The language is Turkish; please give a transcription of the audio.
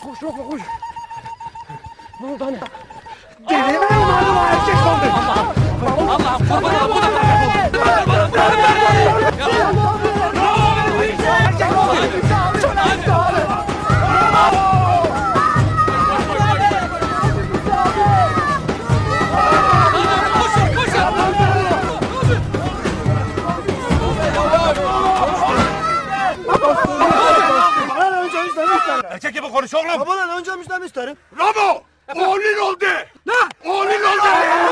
Koş Lokman koş. Ne oldu anne? Deli mi umarım o erkek oldu? Allah'ım kurban olayım. Erkek gibi konuş oğlum. Babadan önce müjdemi isterim. Ramo! Oğlun oldu! Ne? Oğlun oldu!